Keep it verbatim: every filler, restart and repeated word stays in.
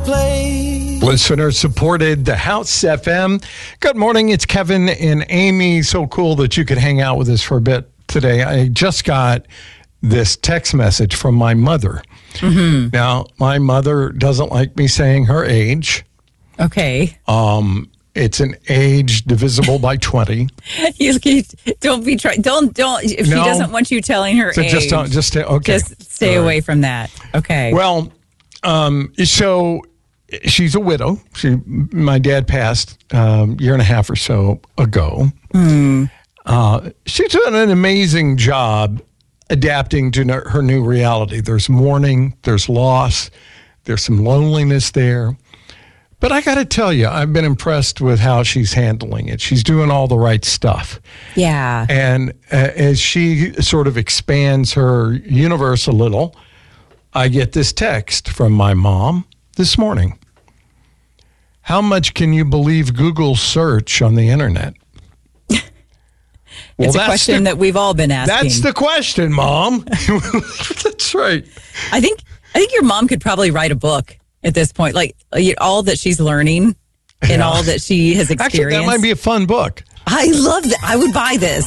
place. Listener supported the House F M. Good morning. It's Kevin and Amy. So cool that you could hang out with us for a bit today. I just got this text message from my mother. Mm-hmm. Now, my mother doesn't like me saying her age. Okay. Um, it's an age divisible by twenty. You, you don't be trying. Don't don't. If No. she doesn't want you telling her So age, just don't, just stay, okay. just stay All away right. from that. Okay. Well, um, so she's a widow. She, my dad passed um, a year and a half or so ago. Hmm. Uh, she's done an amazing job adapting to no- her new reality. There's mourning, there's loss, there's some loneliness there. But I got to tell you, I've been impressed with how she's handling it. She's doing all the right stuff. Yeah. And uh, as she sort of expands her universe a little, I get this text from my mom this morning. How much can you believe Google search on the internet? Well, it's a that's question the- that we've all been asking. That's the question, Mom. That's right. I think I think your mom could probably write a book at this point, like you- all that she's learning and Yeah. all that she has experienced. Actually, that might be a fun book. I love that. I would buy this.